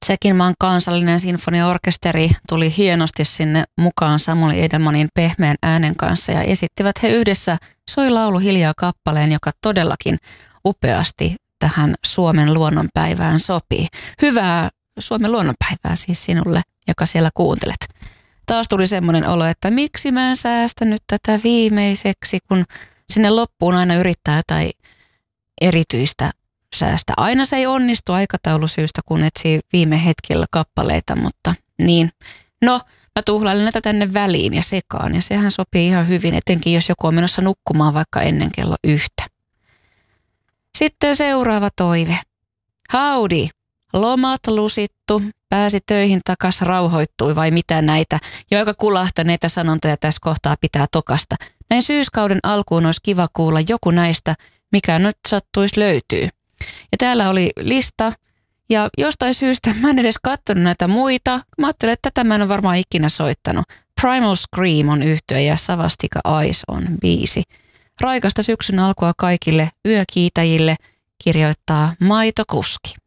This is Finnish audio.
Tšekin maan kansallinen sinfoniaorkesteri tuli hienosti sinne mukaan Samuli Edelmanin pehmeän äänen kanssa ja esittivät he yhdessä Soi laulu hiljaa kappaleen, joka todellakin upeasti tähän Suomen luonnonpäivään sopii. Hyvää Suomen luonnonpäivää siis sinulle, joka siellä kuuntelet. Taas tuli semmoinen olo, että miksi mä en säästänyt tätä viimeiseksi, kun sinne loppuun aina yrittää jotain erityistä säästä. Aina se ei onnistu aikataulusyistä, kun etsii viime hetkellä kappaleita, mutta niin. No, mä tuhlailen näitä tänne väliin ja sekaan ja sehän sopii ihan hyvin, etenkin jos joku on menossa nukkumaan vaikka ennen kello 1. Sitten seuraava toive. Howdy, lomat lusittu, pääsi töihin takas, rauhoittui vai mitä näitä, jo aika kulahtaneita sanontoja tässä kohtaa pitää tokasta. Näin syyskauden alkuun olisi kiva kuulla joku näistä, mikä nyt sattuisi löytyy. Ja täällä oli lista ja jostain syystä mä en edes katsonut näitä muita. Mä ajattelin, että tätä mä en ole varmaan ikinä soittanut. Primal Scream on yhtye ja Savastika Eyes on biisi. Raikasta syksyn alkua kaikille yökiitäjille kirjoittaa Maitokuski.